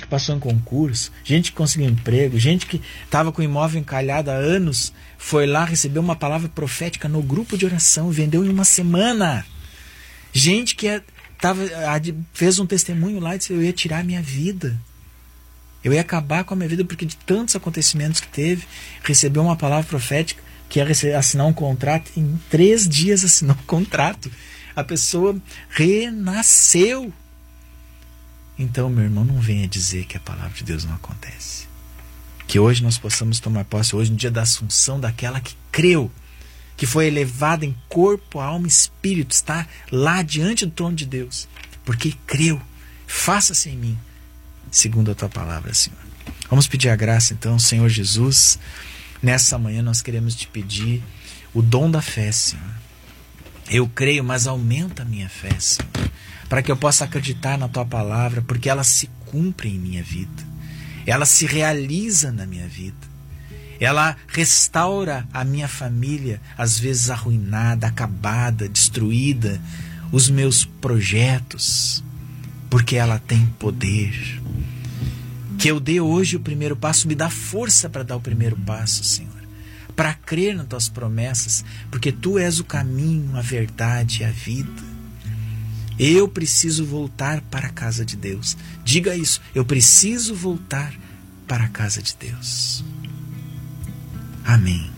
que passou em concurso, gente que conseguiu emprego, gente que estava com o imóvel encalhado há anos, foi lá, recebeu uma palavra profética no grupo de oração, vendeu em uma semana. Gente que fez um testemunho lá e disse: eu ia tirar a minha vida. Eu ia acabar com a minha vida porque de tantos acontecimentos que teve, recebeu uma palavra profética que ia assinar um contrato. Em 3 dias assinou um contrato. A pessoa renasceu. Então, meu irmão, não venha dizer que a palavra de Deus não acontece. Que hoje nós possamos tomar posse, hoje no dia da assunção, daquela que creu, que foi elevada em corpo, alma e espírito, está lá diante do trono de Deus, porque creu. Faça-se em mim segundo a tua palavra, Senhor. Vamos pedir a graça então, Senhor Jesus. Nessa manhã nós queremos te pedir o dom da fé, Senhor. Eu creio, mas aumenta a minha fé, Senhor, para que eu possa acreditar na tua palavra, porque ela se cumpre em minha vida, ela se realiza na minha vida, ela restaura a minha família, às vezes arruinada, acabada, destruída, os meus projetos, porque ela tem poder. Que eu dê hoje o primeiro passo, me dá força para dar o primeiro passo, Senhor, para crer nas tuas promessas, porque tu és o caminho, a verdade e a vida. Eu preciso voltar para a casa de Deus. Diga isso, eu preciso voltar para a casa de Deus. Amém.